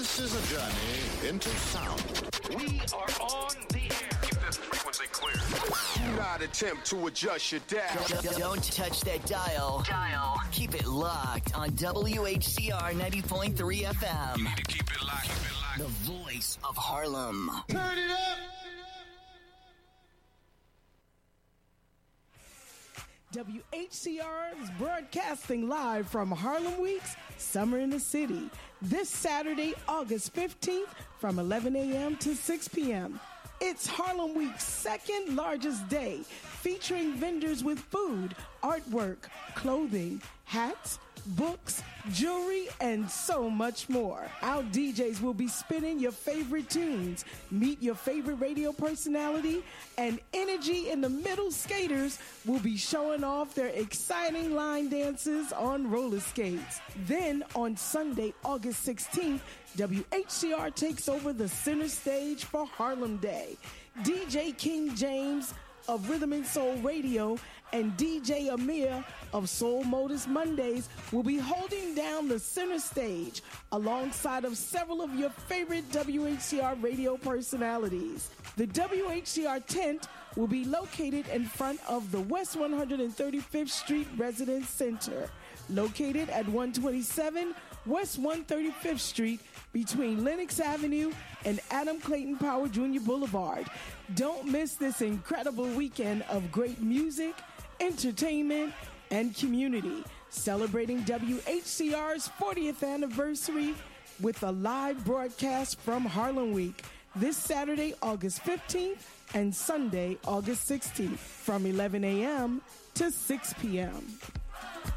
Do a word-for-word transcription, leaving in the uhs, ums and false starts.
This is a journey into sound. We are on the air. Keep this frequency clear. Do not attempt to adjust your dial. Don't, don't touch that dial. Dial. Keep it locked on W H C R ninety point three F M. You need to keep it locked. Keep it locked. The voice of Harlem. Turn it up. W H C R is broadcasting live from Harlem Week's Summer in the City this Saturday, August fifteenth from eleven a.m. to six p.m. It's Harlem Week's second largest day, featuring vendors with food, artwork, clothing, hats, books, jewelry, and so much more. Our D Js will be spinning your favorite tunes, meet your favorite radio personality, and Energy in the Middle skaters will be showing off their exciting line dances on roller skates. Then on Sunday, August sixteenth, W H C R takes over the center stage for Harlem Day. D J King James of Rhythm and Soul Radio and D J Amir of Soul Modus Mondays will be holding down the center stage alongside of several of your favorite W H C R radio personalities. The W H C R tent will be located in front of the West one hundred thirty-fifth Street Residence Center, located at one twenty-seven West one hundred thirty-fifth Street between Lenox Avenue and Adam Clayton Powell Junior Boulevard. Don't miss this incredible weekend of great music, entertainment, and community, celebrating W H C R's fortieth anniversary with a live broadcast from Harlem Week this Saturday, August fifteenth, and Sunday, August sixteenth, from eleven a.m. to six p.m.